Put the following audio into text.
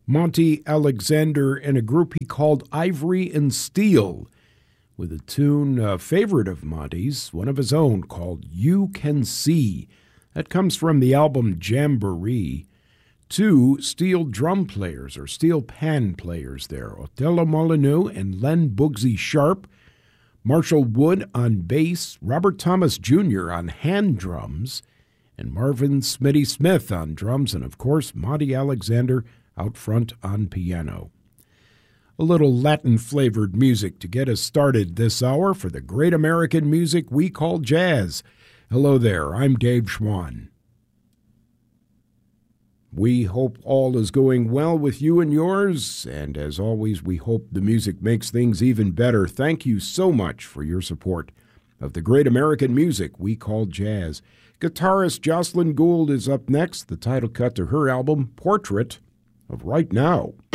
Monty Alexander and a group he called Ivory and Steel, with a tune, a favorite of Monty's, one of his own, called You Can See. That comes from the album Jamboree. Two steel drum players, or steel pan players there, Othello Molyneux and Len Bugsy Sharp, Marshall Wood on bass, Robert Thomas Jr. on hand drums, and Marvin Smitty Smith on drums, and of course Monty Alexander out front on piano. A little Latin-flavored music to get us started this hour for the great American music we call jazz. Hello there, I'm Dave Schwann. We hope all is going well with you and yours, and as always, we hope the music makes things even better. Thank you so much for your support of the great American music we call jazz. Guitarist Jocelyn Gould is up next, the title cut to her album, Portrait of Right Now.